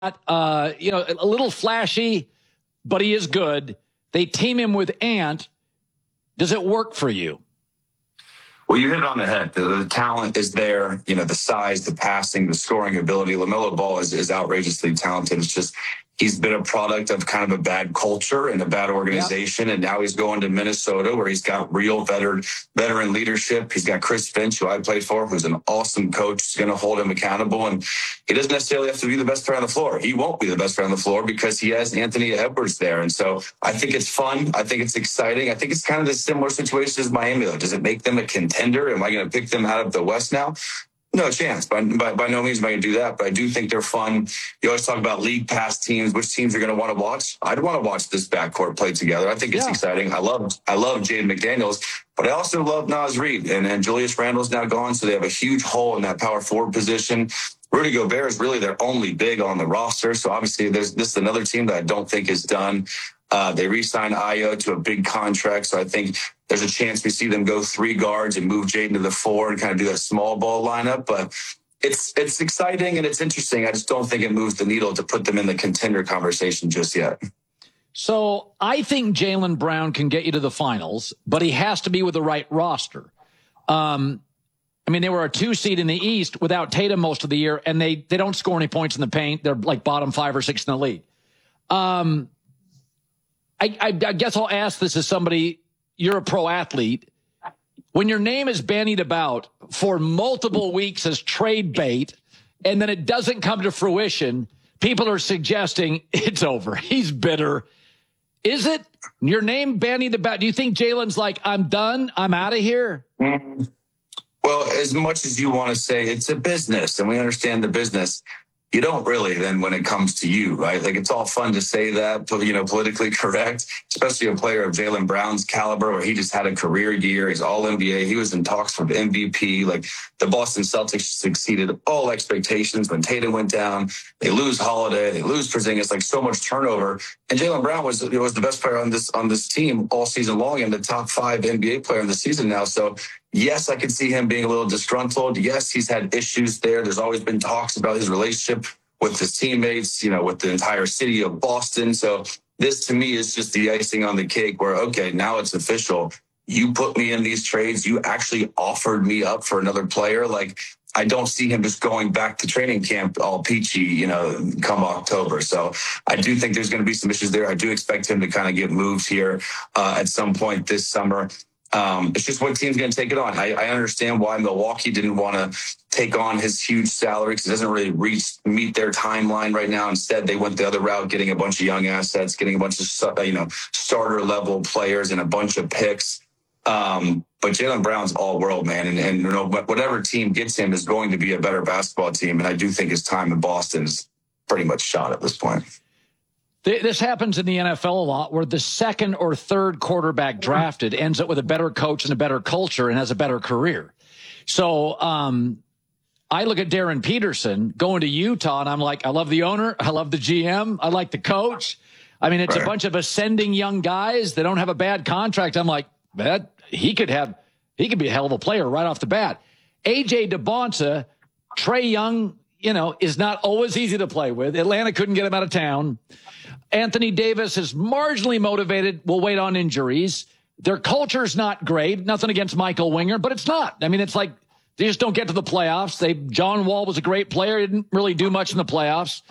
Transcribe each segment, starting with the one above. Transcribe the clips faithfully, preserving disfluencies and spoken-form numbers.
uh, you know, a little flashy, but he is good. They team him with Ant. Does it work for you? Well, you hit it on the head. The, the talent is there. You know, the size, the passing, the scoring ability. LaMelo Ball is, is outrageously talented. It's just he's been a product of kind of a bad culture and a bad organization. Yep. And now he's going to Minnesota where he's got real veteran, veteran leadership. He's got Chris Finch, who I played for, who's an awesome coach. He's going to hold him accountable. And he doesn't necessarily have to be the best player on the floor. He won't be the best player on the floor because he has Anthony Edwards there. And so I think it's fun. I think it's exciting. I think it's kind of the similar situation as Miami, though. Does it make them a contender? Am I going to pick them out of the West now? No chance. By, by, by no means am I going to do that, but I do think they're fun. You always talk about league pass teams, which teams are going to want to watch. I'd want to watch this backcourt play together. I think it's yeah. exciting. I love I love Jaden McDaniels, but I also love Naz Reid. And, and Julius Randle's now gone, so they have a huge hole in that power forward position. Rudy Gobert is really their only big on the roster, so obviously there's this is another team that I don't think is done. Uh, they re-signed Ayo to a big contract, so I think there's a chance we see them go three guards and move Jaden to the four and kind of do that small ball lineup. But it's it's exciting and it's interesting. I just don't think it moves the needle to put them in the contender conversation just yet. So I think Jaylen Brown can get you to the finals, but he has to be with the right roster. Um, I mean, they were a two seed in the East without Tatum most of the year, and they they don't score any points in the paint. They're like bottom five or six in the league. Um, I, I, I guess I'll ask this as somebody, you're a pro athlete. When your name is bandied about for multiple weeks as trade bait, and then it doesn't come to fruition, people are suggesting it's over. He's bitter. Is it your name bandied about? Do you think Jaylen's like, I'm done, I'm out of here? Mm-hmm. Well, as much as you want to say it's a business and we understand the business, you don't really then when it comes to you, right? Like it's all fun to say that, you know, politically correct, especially a player of Jaylen Brown's caliber where he just had a career year. He's all N B A. He was in talks for M V P. Like the Boston Celtics exceeded all expectations when Tatum went down. They lose Holiday, they lose Porzingis, like so much turnover. And Jaylen Brown was, was the best player on this, on this team all season long and the top five N B A player in the season now. So yes, I could see him being a little disgruntled. Yes, he's had issues there. There's always been talks about his relationship with his teammates, you know, with the entire city of Boston. So this to me is just the icing on the cake where, okay, now it's official. You put me in these trades. You actually offered me up for another player. Like, I don't see him just going back to training camp all peachy, you know, come October. So I do think there's going to be some issues there. I do expect him to kind of get moved here uh, at some point this summer. Um, it's just what team's going to take it on. I, I understand why Milwaukee didn't want to take on his huge salary because it doesn't really reach meet their timeline right now. Instead, they went the other route, getting a bunch of young assets, getting a bunch of you know starter level players and a bunch of picks. Um, but Jaylen Brown's all world, man, and, and you know whatever team gets him is going to be a better basketball team. And I do think his time in Boston is pretty much shot at this point. This happens in the N F L a lot where the second or third quarterback drafted ends up with a better coach and a better culture and has a better career. So um, I look at Darren Peterson going to Utah, and I'm like, I love the owner. I love the G M. I like the coach. I mean, it's right. a bunch of ascending young guys that don't have a bad contract. I'm like, that he could have, he could be a hell of a player right off the bat. A J DeBonta, Trae Young, you know, is not always easy to play with. Atlanta couldn't get him out of town. Anthony Davis is marginally motivated. We'll wait on injuries. Their culture's not great. Nothing against Michael Winger, but it's not. I mean, it's like they just don't get to the playoffs. They John Wall was a great player. Didn't really do much in the playoffs.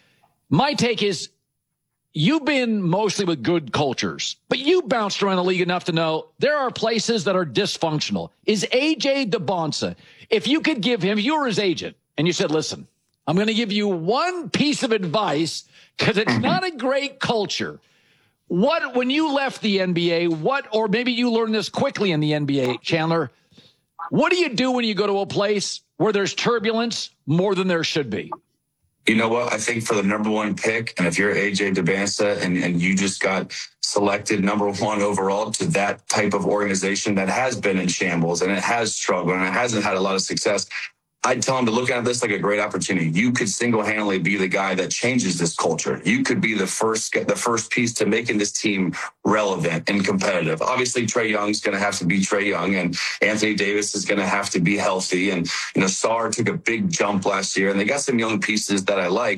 My take is you've been mostly with good cultures, but you bounced around the league enough to know there are places that are dysfunctional. Is A J DeBonta, if you could give him, if you were his agent and you said, listen, I'm going to give you one piece of advice because it's not a great culture. What, when you left the N B A, what, or maybe you learned this quickly in the N B A, Chandler, what do you do when you go to a place where there's turbulence more than there should be? You know what? I think for the number one pick, and if you're A J DeBonta and, and you just got selected number one overall to that type of organization that has been in shambles and it has struggled and it hasn't had a lot of success, I'd tell him to look at this like a great opportunity. You could single-handedly be the guy that changes this culture. You could be the first the first piece to making this team relevant and competitive. Obviously, Trae Young's going to have to be Trae Young, and Anthony Davis is going to have to be healthy. And, you know, Sarr took a big jump last year, and they got some young pieces that I like.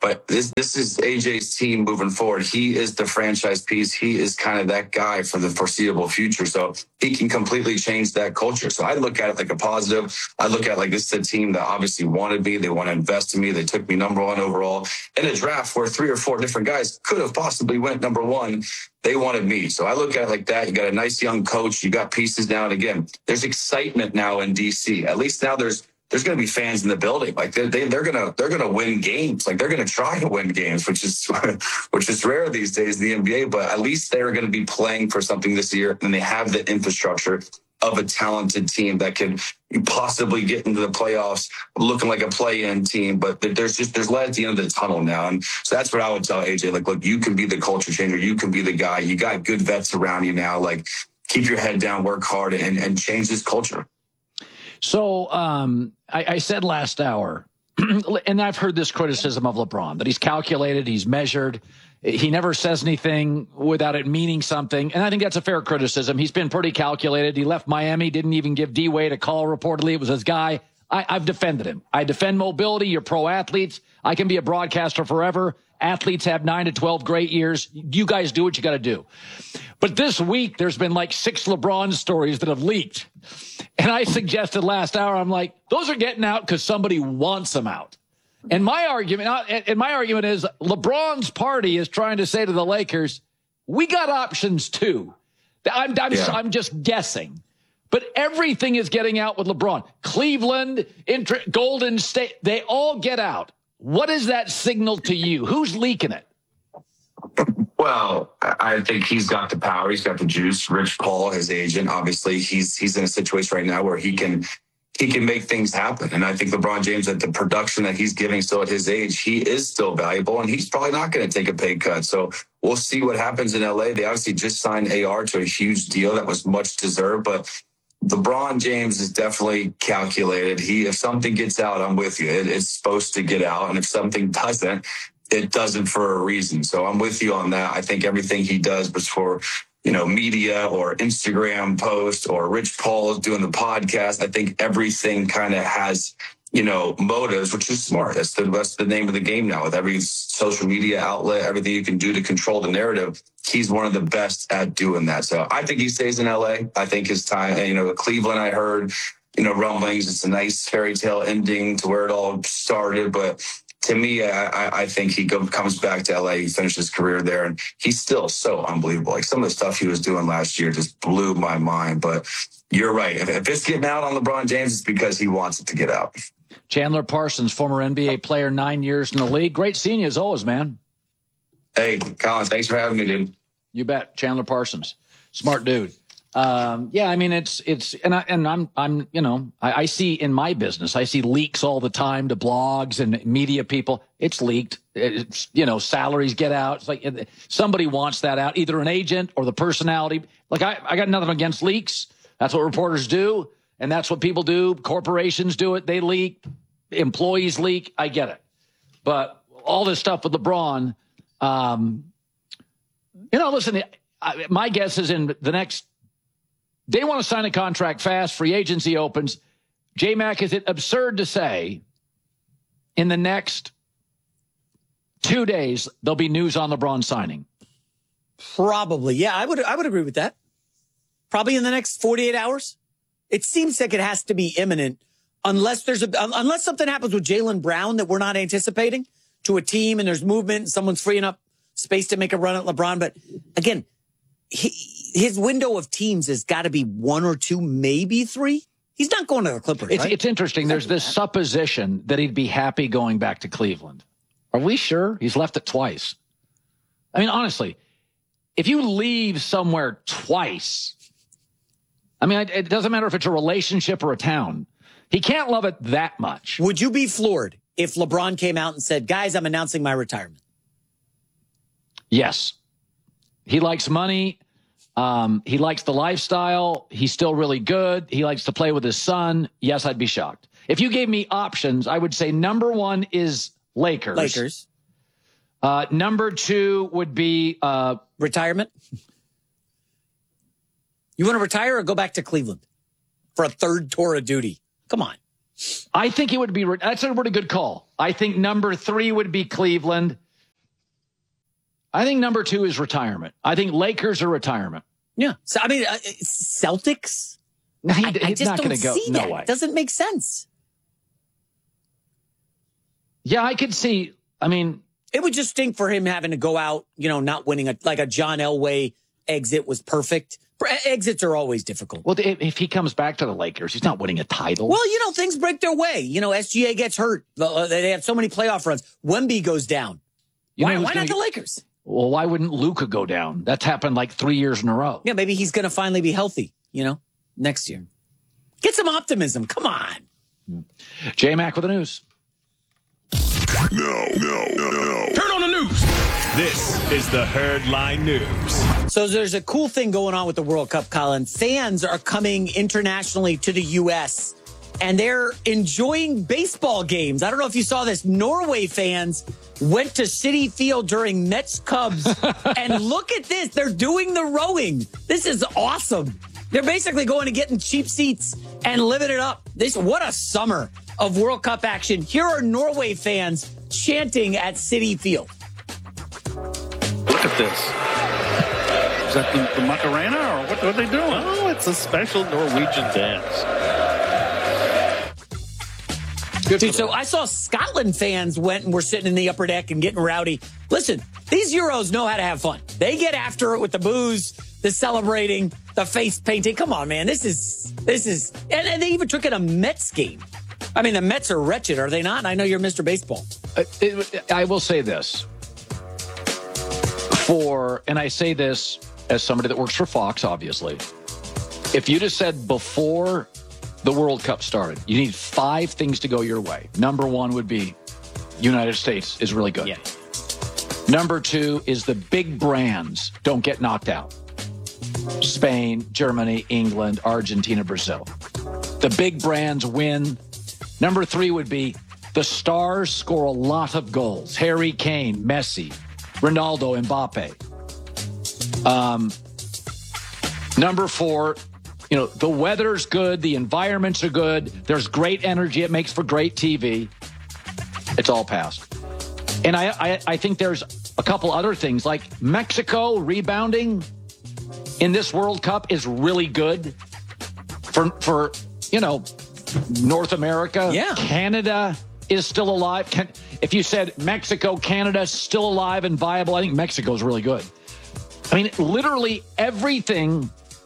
But this this is A J's team moving forward. He is the franchise piece. He is kind of that guy for the foreseeable future. So he can completely change that culture. So I look at it like a positive. I look at it like this is a team that obviously wanted me. They want to invest in me. They took me number one overall in a draft where three or four different guys could have possibly went number one. They wanted me. So I look at it like that. You got a nice young coach. You got pieces now. And again, there's excitement now in D C. At least now there's there's going to be fans in the building. Like they, they, they're going to, they're going to win games. Like they're going to try to win games, which is, which is rare these days in the N B A, but at least they're going to be playing for something this year. And they have the infrastructure of a talented team that could possibly get into the playoffs looking like a play-in team. But there's just, there's light at the end of the tunnel now. And so that's what I would tell A J. Like, look, you can be the culture changer. You can be the guy. You got good vets around you now. Like, keep your head down, work hard, and, and change this culture. So um, I, I said last hour, and I've heard this criticism of LeBron, that he's calculated, he's measured, he never says anything without it meaning something. And I think that's a fair criticism. He's been pretty calculated. He left Miami, didn't even give D-Wade a call, reportedly. It was his guy. I, I've defended him. I defend mobility. You're pro athletes. I can be a broadcaster forever. Athletes have nine to twelve great years. You guys do what you got to do. But this week, there's been like six LeBron stories that have leaked. And I suggested last hour, I'm like, those are getting out because somebody wants them out. And my argument, and my argument is LeBron's party is trying to say to the Lakers, we got options too. I'm, I'm, yeah. I'm just guessing. But everything is getting out with LeBron. Cleveland, Inter- Golden State, they all get out. What is that signal to you? Who's leaking it? Well, I think he's got the power. He's got the juice. Rich Paul, his agent, obviously, he's he's in a situation right now where he can he can make things happen. And I think LeBron James, at the production that he's giving still at his age, he is still valuable, and he's probably not going to take a pay cut. So we'll see what happens in L A. They obviously just signed A R to a huge deal that was much deserved, but LeBron James is definitely calculated. He, if something gets out, I'm with you. It, it's supposed to get out. And if something doesn't, it doesn't for a reason. So I'm with you on that. I think everything he does was for, you know, media or Instagram post or Rich Paul doing the podcast. I think everything kind of has, you know, motives, which is smart. That's the, that's the name of the game now. With every social media outlet, everything you can do to control the narrative, he's one of the best at doing that. So I think he stays in L A. I think his time, you know, Cleveland, I heard, you know, rumblings. It's a nice fairy tale ending to where it all started. But to me, I, I think he go, comes back to L A. He finished his career there, and he's still so unbelievable. Like some of the stuff he was doing last year just blew my mind. But you're right. If, if it's getting out on LeBron James, it's because he wants it to get out. Chandler Parsons, former N B A player, nine years in the league. Great seeing you as always, man. Hey, Colin, thanks for having me, dude. You bet. Chandler Parsons, smart dude. Um, yeah, I mean, it's, it's, and I, and I'm, I'm, you know, I, I see in my business, I see leaks all the time to blogs and media people. It's leaked. It's, you know, salaries get out. It's like somebody wants that out, either an agent or the personality. Like I, I got nothing against leaks. That's what reporters do. And that's what people do. Corporations do it. They leak. Employees leak. I get it. But all this stuff with LeBron, um, you know, listen, I, my guess is in the next, they want to sign a contract fast. Free agency opens. J-Mac, is it absurd to say in the next two days there'll be news on LeBron signing? Probably. Yeah, I would, I would agree with that. Probably in the next forty-eight hours. It seems like it has to be imminent unless there's a, unless something happens with Jaylen Brown that we're not anticipating to a team and there's movement and someone's freeing up space to make a run at LeBron. But again, he, his window of teams has got to be one or two, maybe three. He's not going to the Clippers. It's, right? it's interesting. There's this supposition that he'd be happy going back to Cleveland. Are we sure? He's left it twice. I mean, honestly, if you leave somewhere twice, I mean, it doesn't matter if it's a relationship or a town. He can't love it that much. Would you be floored if LeBron came out and said, guys, I'm announcing my retirement? Yes. He likes money. Um, he likes the lifestyle. He's still really good. He likes to play with his son. Yes, I'd be shocked. If you gave me options, I would say number one is Lakers. Lakers. Uh, number two would be uh, retirement. You want to retire or go back to Cleveland for a third tour of duty? Come on. I think it would be, that's a really good call. I think number three would be Cleveland. I think number two is retirement. I think Lakers are retirement. Yeah. So, I mean, uh, Celtics? No, he, I, I he's just not don't going to go. see No that. way. It doesn't make sense. Yeah, I could see. I mean, it would just stink for him having to go out, you know, not winning a, like a John Elway exit was perfect. Exits are always difficult. Well, if he comes back to the Lakers, he's not winning a title. Well, you know, things break their way. You know, S G A gets hurt. They have so many playoff runs. Wemby goes down. You why know why not get, the Lakers? Well, why wouldn't Luka go down? That's happened like three years in a row. Yeah, maybe he's going to finally be healthy, you know, next year. Get some optimism. Come on. J-Mac with the news. No, no, no, no. Turn on the news. This is the Herd Line News. So there's a cool thing going on with the World Cup, Colin. Fans are coming internationally to the U S and they're enjoying baseball games. I don't know if you saw this. Norway fans went to Citi Field during Mets Cubs. And look at this. They're doing the rowing. This is awesome. They're basically going and getting cheap seats and living it up. This, what a summer of World Cup action. Here are Norway fans chanting at Citi Field. Look at this. Is that the, the Macarena or what are they doing? Oh, it's a special Norwegian dance. Dude, so I saw Scotland fans went and were sitting in the upper deck and getting rowdy. Listen, these Euros know how to have fun. They get after it with the booze, the celebrating, the face painting. Come on, man. This is, this is, and, and they even took in a Mets game. I mean, the Mets are wretched, are they not? I know you're Mister Baseball. Uh, it, I will say this. For, and I say this as somebody that works for Fox, obviously. If you just said before the World Cup started, you need five things to go your way. Number one would be United States is really good. Yeah. Number two is the big brands don't get knocked out. Spain, Germany, England, Argentina, Brazil. The big brands win. Number three would be the stars score a lot of goals. Harry Kane, Messi, Ronaldo, Mbappe. Um, number four, you know, the weather's good. The environments are good. There's great energy. It makes for great T V. It's all passed. And I, I, I think there's a couple other things like Mexico rebounding in this World Cup is really good for, for, you know, North America. Yeah. Canada is still alive. Can, if you said Mexico, Canada still alive and viable, I think Mexico's really good. I mean, literally everything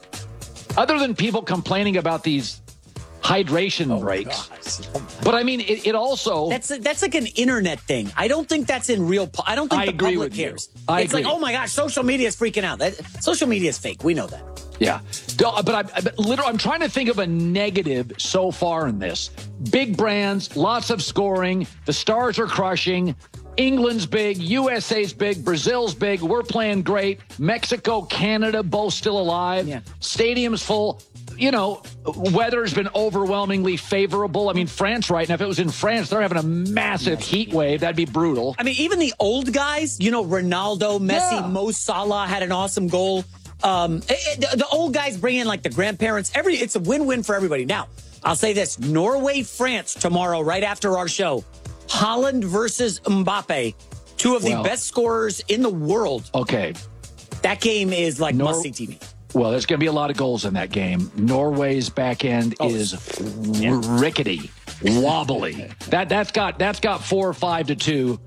other than people complaining about these hydration Oh, breaks. gosh. But I mean, it, it also... That's that's like an internet thing. I don't think that's in real... pu- I don't think I the agree public with you. cares. I it's agree. like, oh my gosh, social media is freaking out. That, social media is fake. We know that. Yeah. But, I, but literally, I'm trying to think of a negative so far in this. Big brands, lots of scoring. The stars are crushing. England's big. U S A's big. Brazil's big. We're playing great. Mexico, Canada, both still alive. Yeah. Stadium's full. You know, weather's been overwhelmingly favorable. I mean, France right now, if it was in France, they're having a massive heat wave. That'd be brutal. I mean, even the old guys, you know, Ronaldo, Messi, Yeah. Mo Salah had an awesome goal. Um, it- it- the, the old guys bring in like the grandparents. Every It's a win-win for everybody. Now, I'll say this. Norway, France tomorrow, right after our show. Holland versus Mbappe. Two of Well- the best scorers in the world. Okay. That game is like Nor- must-see T V. Well, there's going to be a lot of goals in that game. Norway's back end Oh, is r- rickety, wobbly. That that's got that's got four or five to two.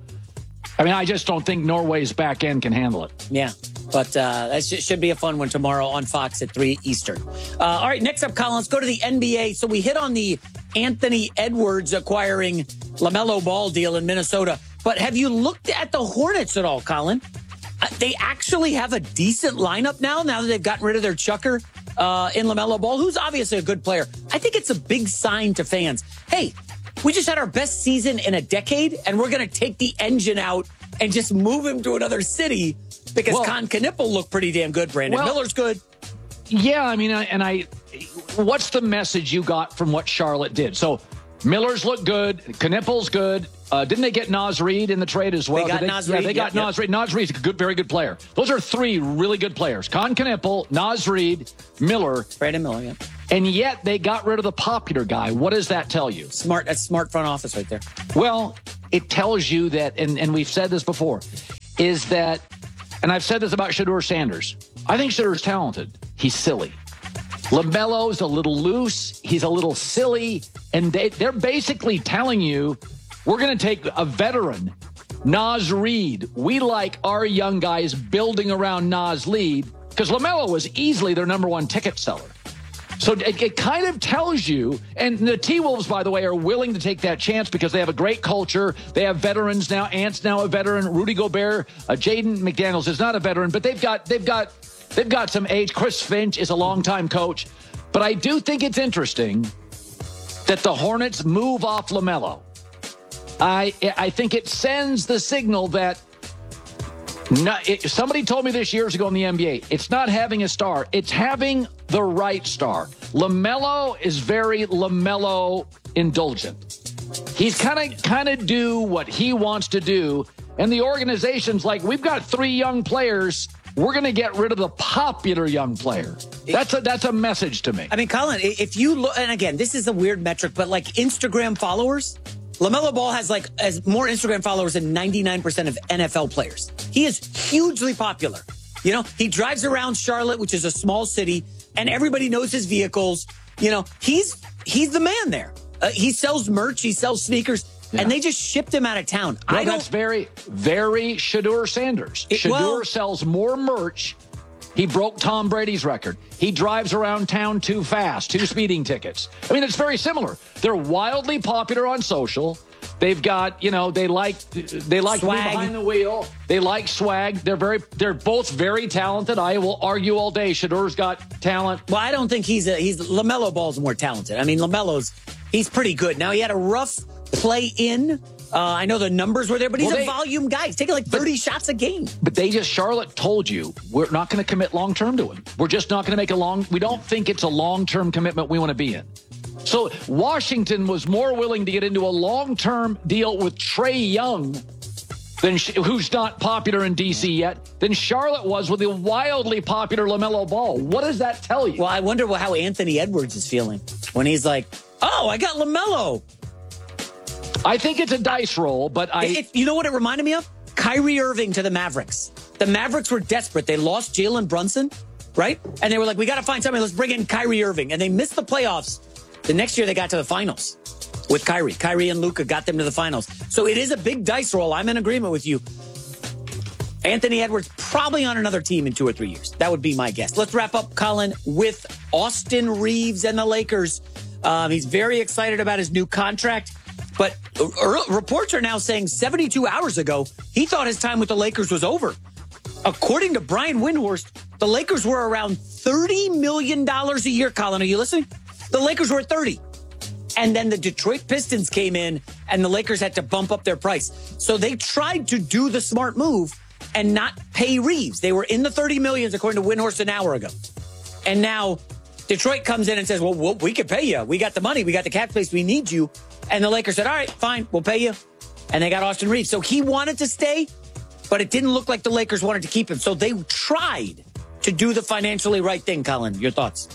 I mean, I just don't think Norway's back end can handle it. Yeah, but uh, that sh- should be a fun one tomorrow on Fox at three Eastern. Uh, all right, next up, Colin, let's go to the N B A. So we hit on the Anthony Edwards acquiring LaMelo Ball deal in Minnesota. But have you looked at the Hornets at all, Colin? Uh, they actually have a decent lineup now, now that they've gotten rid of their chucker uh, in LaMelo Ball, who's obviously a good player. I think it's a big sign to fans. Hey, we just had our best season in a decade, and we're going to take the engine out and just move him to another city because Well- Con Knippel looked pretty damn good, Brandon. Well- Miller's good. Yeah, I mean, I, and I, what's the message you got from what Charlotte did? So Miller's look good, Knippel's good. Uh, didn't they get Naz Reid in the trade as well? They got Did Naz Yeah, Reid, they got yep, Naz Reid. Naz Reid's a good, very good player. Those are three really good players. Con Knippel, Naz Reid, Miller. Brandon Miller, yeah. And yet they got rid of the popular guy. What does that tell you? Smart, that's smart front office right there. Well, it tells you that, and, and we've said this before, is that, and I've said this about Shedeur Sanders. I think Shedur's talented. He's silly. LaMelo's a little loose. He's a little silly. And they, they're basically telling you, we're going to take a veteran, Naz Reid. We like our young guys building around Naz Reid because LaMelo was easily their number one ticket seller. So it, it kind of tells you, and the T-Wolves, by the way, are willing to take that chance because they have a great culture. They have veterans now. Ant's now a veteran. Rudy Gobert, uh, Jaden McDaniels is not a veteran, but they've got they've got they've got some age. Chris Finch is a longtime coach, but I do think it's interesting that the Hornets move off LaMelo. I I think it sends the signal that. Not, it, somebody told me this years ago in the N B A, it's not having a star, it's having the right star. LaMelo is very LaMelo indulgent. He's kind of kind of do what he wants to do, and the organization's like, we've got three young players, we're going to get rid of the popular young player. That's a that's a message to me. I mean, Colin, if you look, and again, this is a weird metric, but like Instagram followers, LaMelo Ball has like as more Instagram followers than ninety-nine percent of N F L players. He is hugely popular. You know, he drives around Charlotte, which is a small city, and everybody knows his vehicles. You know, he's he's the man there. Uh, he sells merch, he sells sneakers, yeah. And they just shipped him out of town. Well, I don't, that's very, very Shedeur Sanders. It, Shedeur well, sells more merch. He broke Tom Brady's record. He drives around town too fast, two speeding tickets. I mean, it's very similar. They're wildly popular on social. They've got, you know, they like they like swag. behind the wheel. They like swag. They're very, they're both very talented. I will argue all day. Shedeur's got talent. Well, I don't think he's a, he's LaMelo Ball's more talented. I mean, LaMelo's he's pretty good. Now he had a rough play in. Uh, I know the numbers were there, but he's well, they, a volume guy. He's taking like thirty but, shots a game. But they just, Charlotte told you, we're not going to commit long term to him. We're just not going to make a long, we don't think it's a long term commitment we want to be in. So Washington was more willing to get into a long-term deal with Trae Young, than who's not popular in D C yet, than Charlotte was with the wildly popular LaMelo Ball. What does that tell you? Well, I wonder how Anthony Edwards is feeling when he's like, oh, I got LaMelo. I think it's a dice roll, but I... It, you know what it reminded me of? Kyrie Irving to the Mavericks. The Mavericks were desperate. They lost Jalen Brunson, right? And they were like, we got to find somebody. Let's bring in Kyrie Irving. And they missed the playoffs. The next year they got to the finals with Kyrie. Kyrie and Luka got them to the finals. So it is a big dice roll. I'm in agreement with you. Anthony Edwards probably on another team in two or three years. That would be my guess. Let's wrap up, Colin, with Austin Reeves and the Lakers. Um, he's very excited about his new contract. But reports are now saying seventy-two hours ago, he thought his time with the Lakers was over. According to Brian Windhorst, the Lakers were around thirty million dollars a year. Colin, are you listening? The Lakers were at thirty. And then the Detroit Pistons came in and the Lakers had to bump up their price. So they tried to do the smart move and not pay Reeves. They were in the thirty millions, according to Windhorst, an hour ago. And now Detroit comes in and says, well, well, we can pay you. We got the money. We got the cap space. We need you. And the Lakers said, all right, fine, we'll pay you. And they got Austin Reeves. So he wanted to stay, but it didn't look like the Lakers wanted to keep him. So they tried to do the financially right thing, Colin. Your thoughts?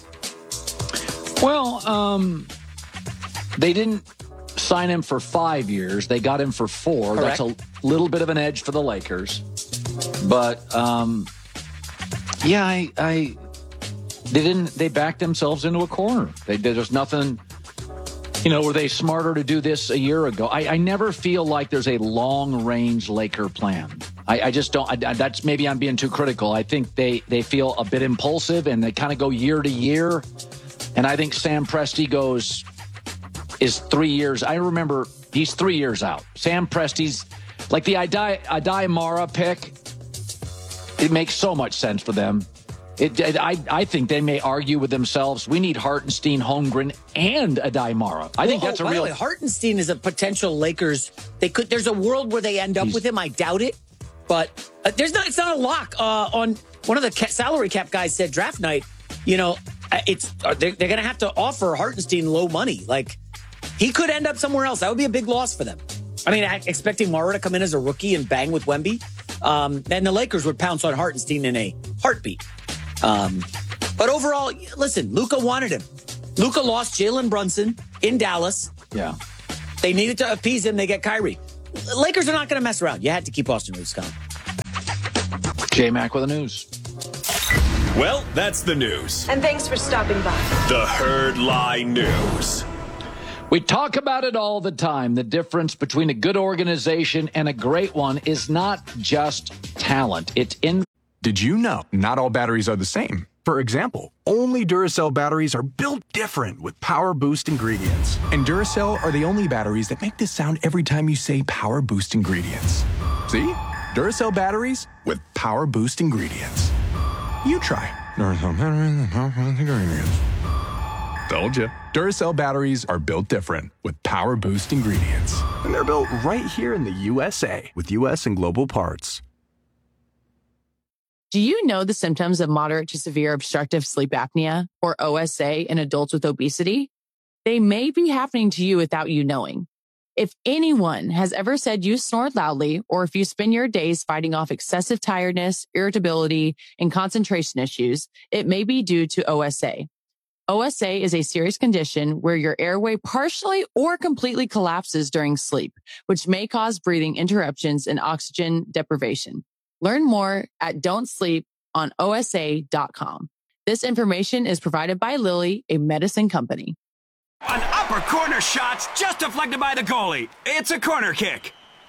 Well, um, they didn't sign him for five years. They got him for four. Correct. That's a little bit of an edge for the Lakers. But, um, yeah, I, I, they didn't, they backed themselves into a corner. They did, there's nothing, you know, were they smarter to do this a year ago? I, I never feel like there's a long range Laker plan. I, I just don't, I, that's maybe I'm being too critical. I think they, they feel a bit impulsive and they kind of go year to year. And I think Sam Presti goes, is three years. I remember he's three years out. Sam Presti's, like the Adai, Adai Mara pick, it makes so much sense for them. It, I, I think they may argue with themselves, we need Hartenstein, Holmgren, and Adai Mara. I think well, that's oh, a real... By the way, Hartenstein is a potential Lakers. They could. There's a world where they end up he's... with him. I doubt it. But uh, there's not. It's not a lock. Uh, on one of the ca- salary cap guys said draft night, you know, it's they're, they're going to have to offer Hartenstein low money. Like, he could end up somewhere else. That would be a big loss for them. I mean, expecting Mara to come in as a rookie and bang with Wemby, um, then the Lakers would pounce on Hartenstein in a heartbeat. Um, but overall, listen, Luka wanted him. Luka lost Jalen Brunson in Dallas. Yeah. They needed to appease him. They get Kyrie. Lakers are not going to mess around. You had to keep Austin Reeves coming. J-Mac with the news. Well, that's the news. And thanks for stopping by. The Herd Lie News. We talk about it all the time. The difference between a good organization and a great one is not just talent. It's in. Did you know not all batteries are the same? For example, only Duracell batteries are built different with Power Boost ingredients. And Duracell are the only batteries that make this sound every time you say Power Boost ingredients. See? Duracell batteries with Power Boost ingredients. You try. Duracell batteries with Power Boost ingredients. Told you. Duracell batteries are built different with Power Boost ingredients. And they're built right here in the U S A with U S and global parts. Do you know the symptoms of moderate to severe obstructive sleep apnea, or O S A, in adults with obesity? They may be happening to you without you knowing. If anyone has ever said you snore loudly, or if you spend your days fighting off excessive tiredness, irritability, and concentration issues, it may be due to O S A. O S A is a serious condition where your airway partially or completely collapses during sleep, which may cause breathing interruptions and oxygen deprivation. Learn more at don't sleep on O S A dot com. This information is provided by Lilly, a medicine company. An upper corner shot's just deflected by the goalie. It's a corner kick.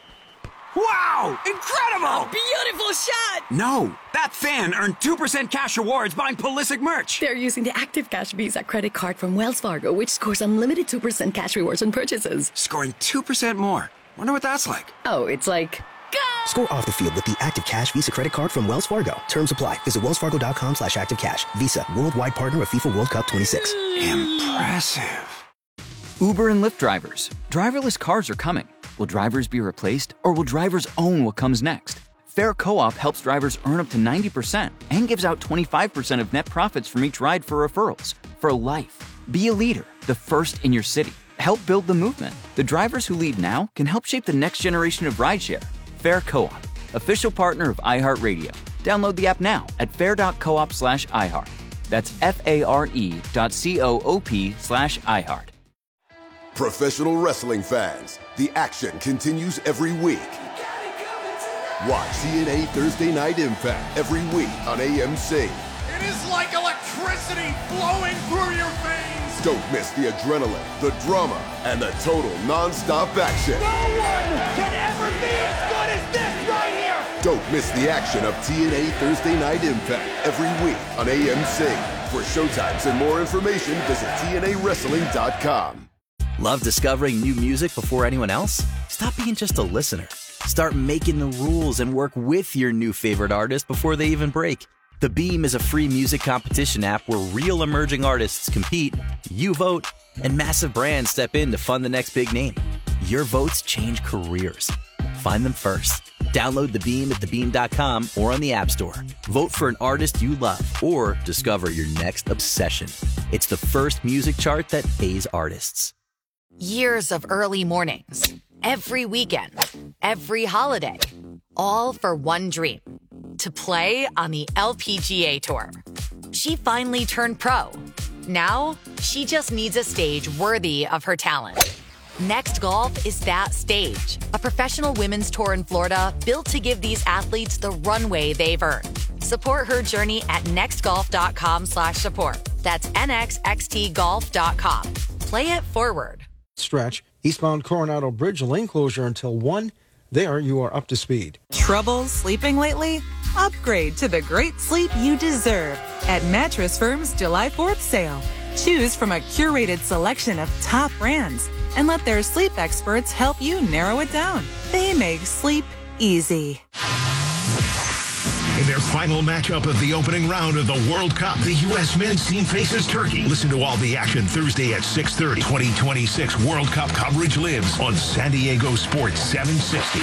Wow! Incredible! A beautiful shot! No, that fan earned two percent cash rewards buying Pulisic merch. They're using the Active Cash Visa credit card from Wells Fargo, which scores unlimited two percent cash rewards on purchases. Scoring two percent more. Wonder what that's like. Oh, it's like... Go! Score off the field with the Active Cash Visa credit card from Wells Fargo. Terms apply. Visit wellsfargo.com slash active cash. Visa, worldwide partner of FIFA World Cup twenty-six. Impressive. Uber and Lyft drivers. Driverless cars are coming. Will drivers be replaced, or will drivers own what comes next? Fair Co-op helps drivers earn up to ninety percent and gives out twenty-five percent of net profits from each ride for referrals. For life. Be a leader, the first in your city. Help build the movement. The drivers who lead now can help shape the next generation of rideshare. Fair Co-op, official partner of iHeartRadio. Download the app now at fair.coop slash iHeart. That's F-A-R-E dot C-O-O-P slash iHeart. Professional wrestling fans, the action continues every week. Watch T N A Thursday Night Impact every week on A M C. It is like electricity flowing through your veins. Don't miss the adrenaline, the drama, and the total non-stop action. No one can ever be as good as this right here. Don't miss the action of T N A Thursday Night Impact every week on A M C. For showtimes and more information, visit T N A wrestling dot com. Love discovering new music before anyone else? Stop being just a listener. Start making the rules and work with your new favorite artist before they even break. The Beam is a free music competition app where real emerging artists compete, you vote, and massive brands step in to fund the next big name. Your votes change careers. Find them first. Download The Beam at the beam dot com or on the App Store. Vote for an artist you love or discover your next obsession. It's the first music chart that pays artists. Years of early mornings, every weekend, every holiday, all for one dream, to play on the L P G A Tour. She finally turned pro. Now, she just needs a stage worthy of her talent. Next Golf is that stage, a professional women's tour in Florida built to give these athletes the runway they've earned. Support her journey at nextgolf.com slash support. That's N X X T golf dot com. Play it forward. Stretch, eastbound Coronado Bridge lane closure until one. There you are up to speed. Trouble sleeping lately? Upgrade to the great sleep you deserve at Mattress Firm's July fourth sale. Choose from a curated selection of top brands and let their sleep experts help you narrow it down. They make sleep easy. In their final matchup of the opening round of the World Cup, the U S men's team faces Turkey. Listen to all the action Thursday at six thirty. twenty twenty-six World Cup coverage lives on San Diego Sports seven sixty.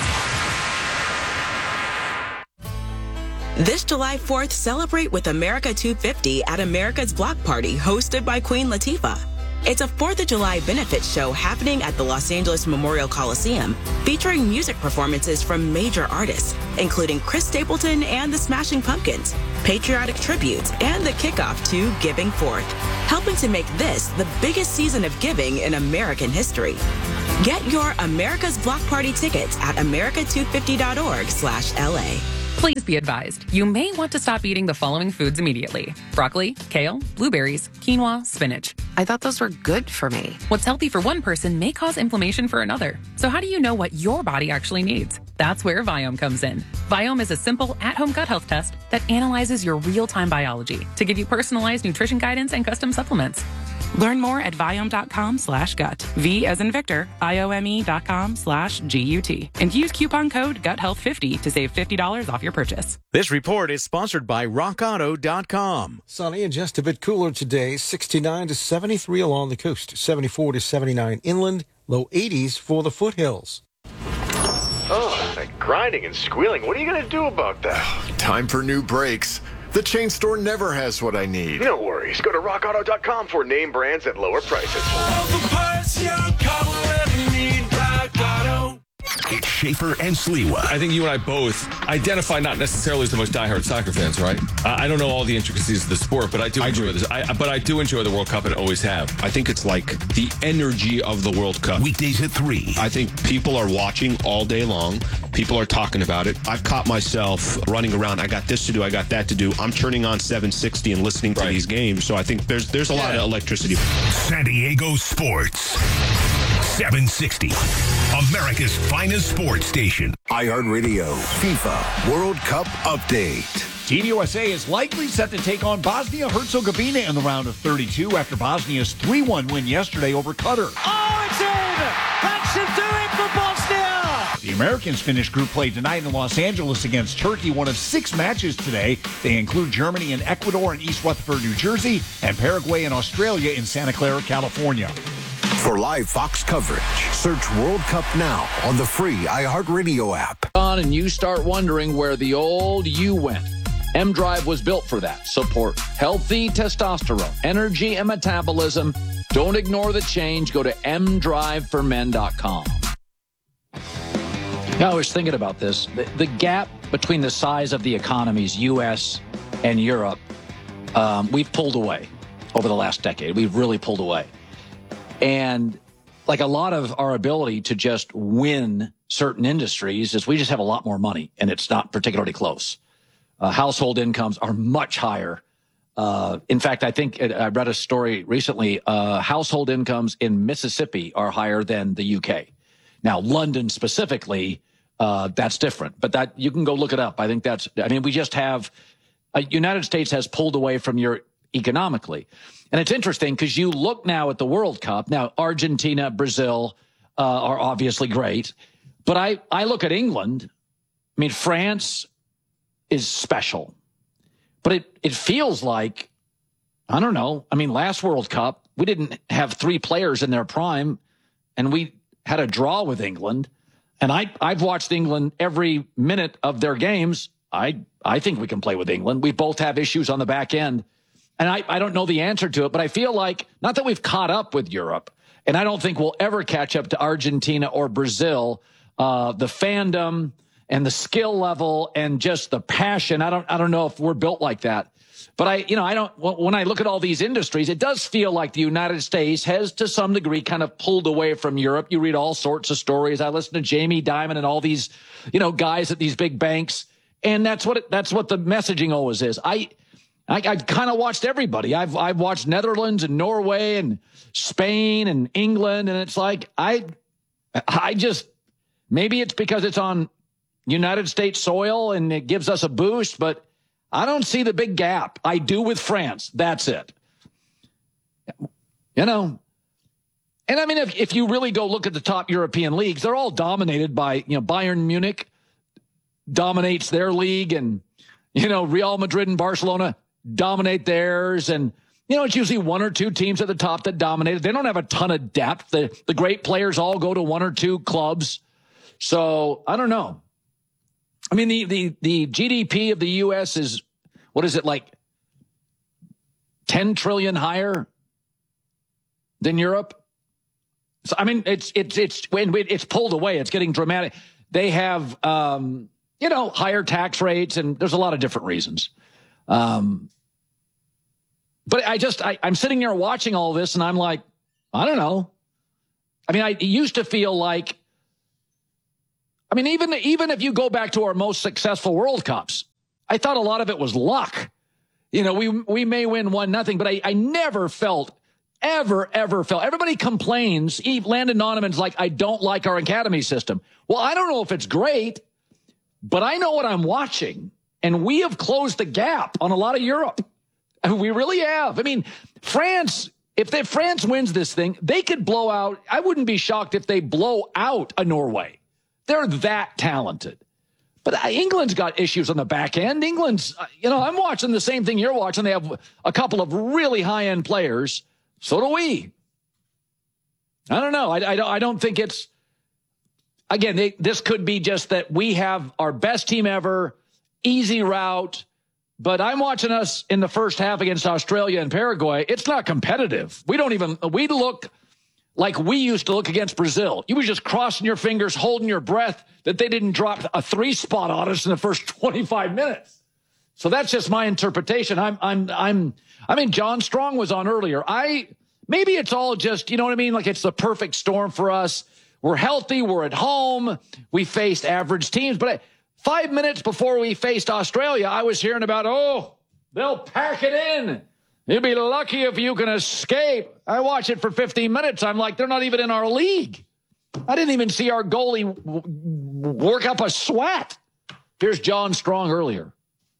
This July fourth, celebrate with America two fifty at America's Block Party, hosted by Queen Latifah. It's a fourth of July benefit show happening at the Los Angeles Memorial Coliseum, featuring music performances from major artists, including Chris Stapleton and the Smashing Pumpkins, patriotic tributes, and the kickoff to Giving Forth, helping to make this the biggest season of giving in American history. Get your America's Block Party tickets at america two fifty dot org slash L A. Please be advised, you may want to stop eating the following foods immediately. Broccoli, kale, blueberries, quinoa, spinach. I thought those were good for me. What's healthy for one person may cause inflammation for another. So how do you know what your body actually needs? That's where Viome comes in. Viome is a simple at-home gut health test that analyzes your real-time biology to give you personalized nutrition guidance and custom supplements. Learn more at Viome.com slash gut. V as in Victor, I-O-M-E dot com slash G-U-T. And use coupon code gut health fifty to save fifty dollars off your purchase. This report is sponsored by rock auto dot com. Sunny and just a bit cooler today, sixty-nine to seventy-three along the coast, seventy-four to seventy-nine inland, low eighties for the foothills. Oh, that grinding and squealing. What are you going to do about that? Time for new brakes. The chain store never has what I need. No worries. Go to rock auto dot com for name brands at lower prices. All the parts your car will ever need, Rock Auto. It's Schaefer and Sliwa. I think you and I both identify not necessarily as the most diehard soccer fans, right? Uh, I don't know all the intricacies of the sport, but I do I enjoy this. I, but I do enjoy the World Cup and always have. I think it's like the energy of the World Cup. Weekdays at three. I think people are watching all day long. People are talking about it. I've caught myself running around. I got this to do. I got that to do. I'm turning on seven sixty and listening to right. these games. So I think there's there's a yeah. lot of electricity. San Diego Sports. seven sixty. America's finest sports station. iHeartRadio FIFA World Cup Update. Team U S A is likely set to take on Bosnia-Herzegovina in the round of thirty-two after Bosnia's three one win yesterday over Qatar. Oh, it's in! That should do it for Bosnia! The Americans finished group play tonight in Los Angeles against Turkey, one of six matches today. They include Germany and Ecuador in East Rutherford, New Jersey, and Paraguay and Australia in Santa Clara, California. For live Fox coverage, search World Cup now on the free iHeartRadio app. On and you start wondering where the old you went. M-Drive was built for that. Support healthy testosterone, energy, and metabolism. Don't ignore the change. Go to m drive for men dot com. Now, I was thinking about this. The, the gap between the size of the economies, U S and Europe, um, we've pulled away over the last decade. We've really pulled away. And like a lot of our ability to just win certain industries is we just have a lot more money, and it's not particularly close. Uh, household incomes are much higher. Uh, in fact, I think I read a story recently. Uh, household incomes in Mississippi are higher than the U K. Now, London specifically, uh, that's different, but that you can go look it up. I think that's, I mean, we just have, uh, United States has pulled away from Europe economically. And it's interesting because you look now at the World Cup. Now, Argentina, Brazil uh, are obviously great. But I, I look at England. I mean, France is special. But it, it feels like, I don't know. I mean, last World Cup, we didn't have three players in their prime, and we had a draw with England. And I, I've watched England every minute of their games. I, I think we can play with England. We both have issues on the back end. And I, I don't know the answer to it, but I feel like, not that we've caught up with Europe, and I don't think we'll ever catch up to Argentina or Brazil, uh, the fandom and the skill level and just the passion. I don't, I don't know if we're built like that. But I, you know, I don't, when I look at all these industries, it does feel like the United States has to some degree kind of pulled away from Europe. You read all sorts of stories. I listen to Jamie Dimon and all these, you know, guys at these big banks. And that's what, it, that's what the messaging always is. I, I, I kind of watched everybody. I've I've watched Netherlands and Norway and Spain and England, and it's like I I just maybe it's because it's on United States soil and it gives us a boost, but I don't see the big gap. I do with France. That's it. You know. And I mean, if if you really go look at the top European leagues, they're all dominated by, you know, Bayern Munich dominates their league, and you know, Real Madrid and Barcelona dominate theirs. And, you know, it's usually one or two teams at the top that dominate it. They don't have a ton of depth. The, the great players all go to one or two clubs. So I don't know. I mean, the, the, the G D P of the U S is, what is it, like ten trillion higher than Europe. So, I mean, it's it's it's when it's pulled away, it's getting dramatic. They have, um, you know, higher tax rates, and there's a lot of different reasons. Um, but I just, I, I'm sitting there watching all this, and I'm like, I don't know. I mean, I used to feel like, I mean, even even if you go back to our most successful World Cups, I thought a lot of it was luck. You know, we we may win one nothing, but I, I never felt. Ever, ever felt. Everybody complains. Eve Landon Donovan's like, I don't like our academy system. Well, I don't know if it's great, but I know what I'm watching. And we have closed the gap on a lot of Europe. We really have. I mean, France, if they, France wins this thing, they could blow out. I wouldn't be shocked if they blow out a Norway. They're that talented. But England's got issues on the back end. England's, you know, I'm watching the same thing you're watching. They have a couple of really high-end players. So do we. I don't know. I, I, don't, I don't think it's, again, they, this could be just that we have our best team ever, easy route, but I'm watching us in the first half against Australia and Paraguay. It's not competitive. We don't even, we look like we used to look against Brazil. You were just crossing your fingers, holding your breath that they didn't drop a three spot on us in the first twenty-five minutes. So that's just my interpretation. I'm, I'm, I'm, I mean, John Strong was on earlier. I, maybe it's all just, you know what I mean? Like it's the perfect storm for us. We're healthy. We're at home. We faced average teams. But I, five minutes before we faced Australia, I was hearing about, oh, they'll pack it in. You'll be lucky if you can escape. I watched it for fifteen minutes. I'm like, they're not even in our league. I didn't even see our goalie w- work up a sweat. Here's John Strong earlier.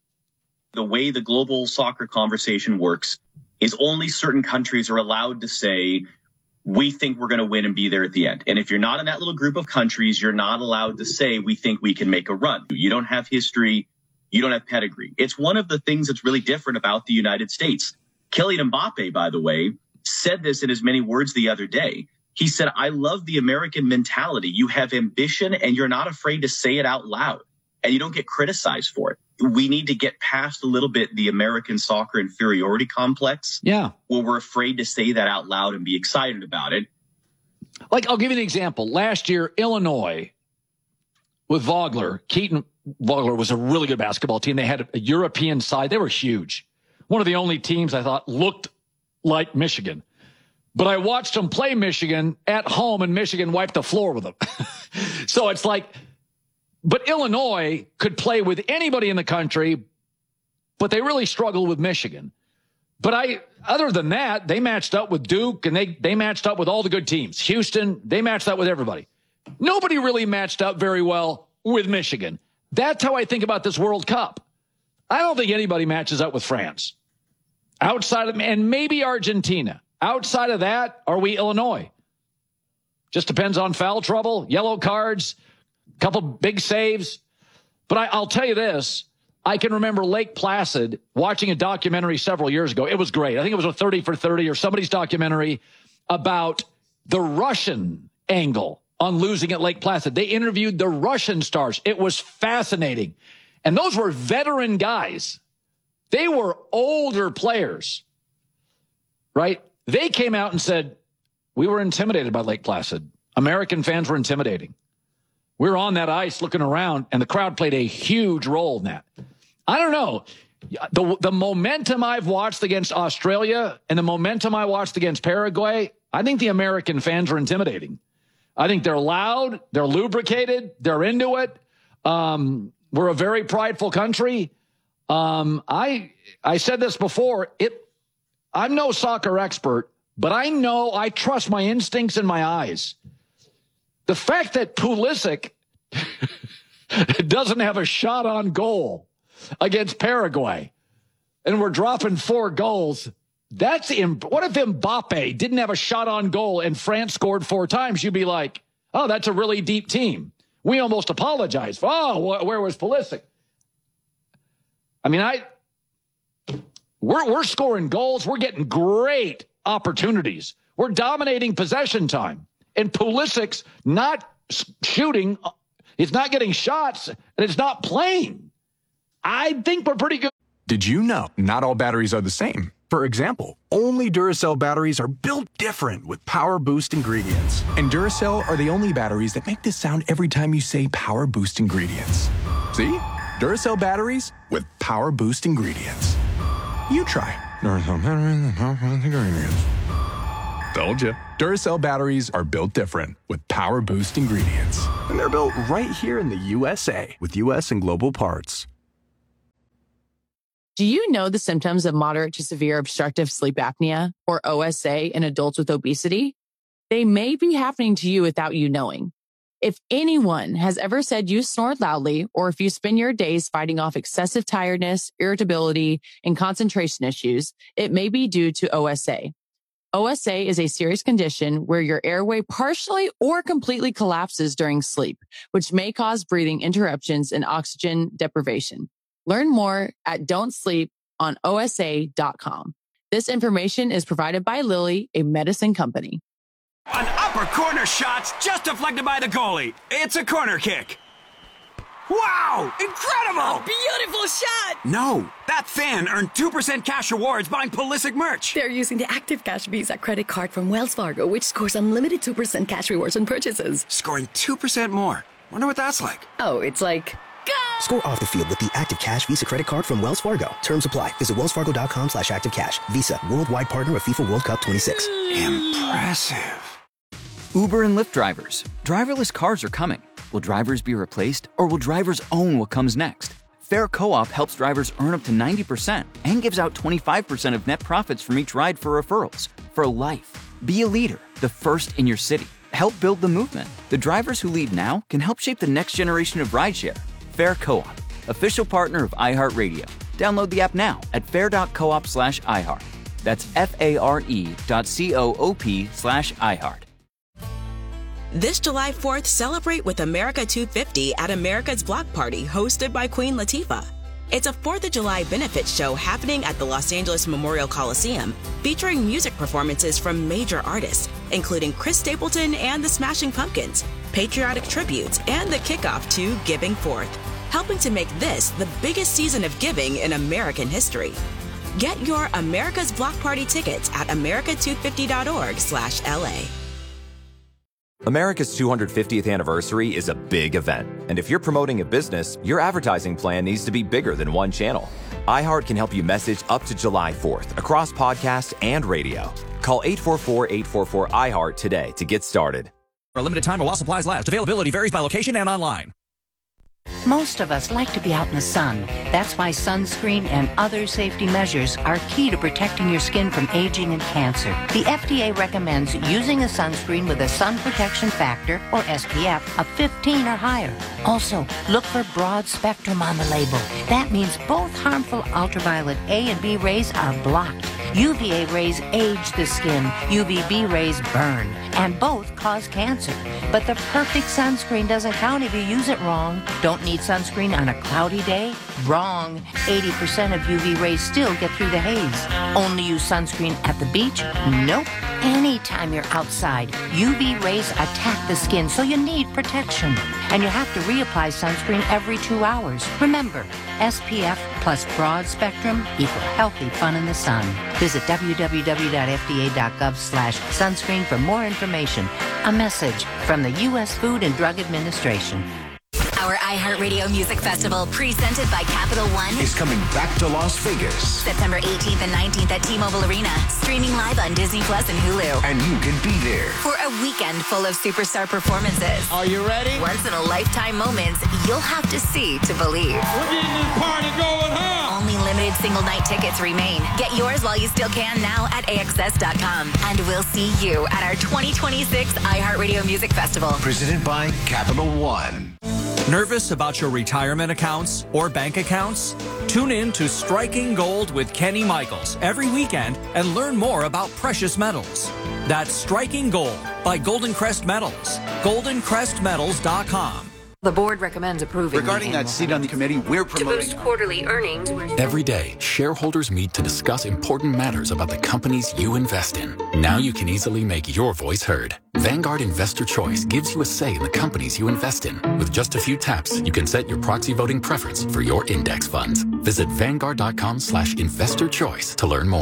The way the global soccer conversation works is only certain countries are allowed to say, we think we're going to win and be there at the end. And if you're not in that little group of countries, you're not allowed to say, we think we can make a run. You don't have history. You don't have pedigree. It's one of the things that's really different about the United States. Kylian Mbappe, by the way, said this in as many words the other day. He said, I love the American mentality. You have ambition and you're not afraid to say it out loud and you don't get criticized for it. We need to get past a little bit the American soccer inferiority complex. Yeah. Where we're afraid to say that out loud and be excited about it. Like, I'll give you an example. Last year, Illinois with Vogler, Keaton Vogler was a really good basketball team. They had a European side. They were huge. One of the only teams I thought looked like Michigan. But I watched them play Michigan at home, and Michigan wiped the floor with them. So it's like, but Illinois could play with anybody in the country, but they really struggled with Michigan. But I, other than that, they matched up with Duke, and they, they matched up with all the good teams. Houston, they matched up with everybody. Nobody really matched up very well with Michigan. That's how I think about this World Cup. I don't think anybody matches up with France. Outside of, and maybe Argentina. Outside of that, are we Illinois? Just depends on foul trouble, yellow cards, a couple big saves. But I, I'll tell you this. I can remember Lake Placid watching a documentary several years ago. It was great. I think it was a thirty for thirty or somebody's documentary about the Russian angle on losing at Lake Placid. They interviewed the Russian stars. It was fascinating. And those were veteran guys. They were older players, right? They came out and said, we were intimidated by Lake Placid. American fans were intimidating. We were on that ice looking around, and the crowd played a huge role in that. I don't know. The, the momentum I've watched against Australia and the momentum I watched against Paraguay, I think the American fans are intimidating. I think they're loud, they're lubricated, they're into it. Um, we're a very prideful country. Um, I I said this before. It. I'm no soccer expert, but I know I trust my instincts and my eyes. The fact that Pulisic doesn't have a shot on goal against Paraguay, and we're dropping four goals, that's imp- what if Mbappe didn't have a shot on goal and France scored four times? You'd be like, oh, that's a really deep team. We almost apologized. Oh, wh- where was Pulisic? I mean, I we're we're scoring goals. We're getting great opportunities. We're dominating possession time. And Pulisic's not shooting. He's not getting shots, and it's not playing. I think we're pretty good. Did you know not all batteries are the same? For example, only Duracell batteries are built different with Power Boost ingredients. And Duracell are the only batteries that make this sound every time you say Power Boost ingredients. See? Duracell batteries with Power Boost ingredients. You try. Duracell batteries with Power Boost ingredients. Told you. Duracell batteries are built different with Power Boost ingredients. And they're built right here in the U S A with U S and global parts. Do you know the symptoms of moderate to severe obstructive sleep apnea, or O S A, in adults with obesity? They may be happening to you without you knowing. If anyone has ever said you snore loudly, or if you spend your days fighting off excessive tiredness, irritability, and concentration issues, it may be due to O S A. O S A is a serious condition where your airway partially or completely collapses during sleep, which may cause breathing interruptions and oxygen deprivation. Learn more at don't sleep on O S A dot com. This information is provided by Lilly, a medicine company. An upper corner shot's just deflected by the goalie. It's a corner kick. Wow! Incredible! A beautiful shot! No, that fan earned two percent cash rewards buying Pulisic merch. They're using the Active Cash Visa credit card from Wells Fargo, which scores unlimited two percent cash rewards on purchases. Scoring two percent more. Wonder what that's like. Oh, it's like... Go! Score off the field with the Active Cash Visa credit card from Wells Fargo. Terms apply. Visit wellsfargo.com slash active cash. Visa, worldwide partner of FIFA World Cup twenty-six. Impressive. Uber and Lyft drivers. Driverless cars are coming. Will drivers be replaced, or will drivers own what comes next? Fair Co-op helps drivers earn up to ninety percent and gives out twenty-five percent of net profits from each ride for referrals. For life. Be a leader, the first in your city. Help build the movement. The drivers who lead now can help shape the next generation of rideshare. Fair Co-op, official partner of iHeartRadio. Download the app now at fair.coop slash iHeart. That's F-A-R-E dot C-O-O-P slash iHeart. This July fourth, celebrate with America two fifty at America's Block Party, hosted by Queen Latifah. It's a fourth of July benefit show happening at the Los Angeles Memorial Coliseum, featuring music performances from major artists, including Chris Stapleton and the Smashing Pumpkins, patriotic tributes, and the kickoff to Giving Forth, helping to make this the biggest season of giving in American history. Get your America's Block Party tickets at america two fifty dot org slash L A. America's two hundred fiftieth anniversary is a big event, and if you're promoting a business, your advertising plan needs to be bigger than one channel. iHeart can help you message up to July fourth across podcast and radio. Call eight four four, eight four four, I heart today to get started. For a limited time while supplies last. Availability varies by location and online. Most of us like to be out in the sun. That's why sunscreen and other safety measures are key to protecting your skin from aging and cancer. The F D A recommends using a sunscreen with a sun protection factor, or S P F, of fifteen or higher. Also, look for broad spectrum on the label. That means both harmful ultraviolet A and B rays are blocked. U V A rays age the skin, U V B rays burn, and both cause cancer. But the perfect sunscreen doesn't count if you use it wrong. Don't need sunscreen on a cloudy day? Wrong. eighty percent of U V rays still get through the haze. Only use sunscreen at the beach? Nope. Anytime you're outside, U V rays attack the skin, so you need protection. And you have to reapply sunscreen every two hours. Remember, S P F plus broad spectrum equal healthy fun in the sun. Visit w w w dot f d a dot gov slash sunscreen for more information. A message from the U S Food and Drug Administration. Our iHeartRadio Music Festival, presented by Capital One, is coming back to Las Vegas. September eighteenth and nineteenth at T-Mobile Arena. Streaming live on Disney Plus and Hulu. And you can be there for a weekend full of superstar performances. Are you ready? Once in a lifetime moments you'll have to see to believe. We're getting this party going, huh? Only limited single night tickets remain. Get yours while you still can now at A X S dot com. And we'll see you at our twenty twenty-six iHeartRadio Music Festival. Presented by Capital One. Nervous about your retirement accounts or bank accounts? Tune in to Striking Gold with Kenny Michaels every weekend and learn more about precious metals. That's Striking Gold by Golden Crest Metals. golden crest metals dot com. The board recommends approving. Regarding that seat on the committee, we're promoting. To boost quarterly earnings. Every day, shareholders meet to discuss important matters about the companies you invest in. Now you can easily make your voice heard. Vanguard Investor Choice gives you a say in the companies you invest in. With just a few taps, you can set your proxy voting preference for your index funds. Visit vanguard dot com slash investor choice to learn more.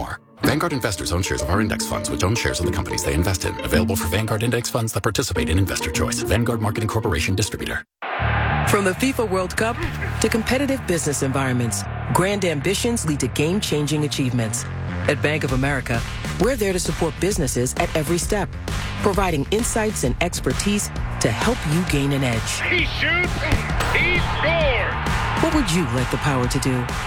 Vanguard investors own shares of our index funds, which own shares of the companies they invest in. Available for Vanguard index funds that participate in Investor Choice. Vanguard Marketing Corporation Distributor. From the FIFA World Cup to competitive business environments, grand ambitions lead to game-changing achievements. At Bank of America, we're there to support businesses at every step, providing insights and expertise to help you gain an edge. He shoots, he scores! What would you like the power to do?